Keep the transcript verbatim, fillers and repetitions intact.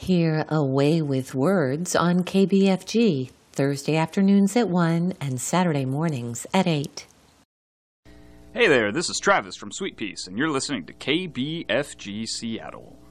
Hear A Way with Words on K B F G, Thursday afternoons at one and Saturday mornings at eight. Hey there, this is Travis from Sweet Peace, and you're listening to K B F G Seattle.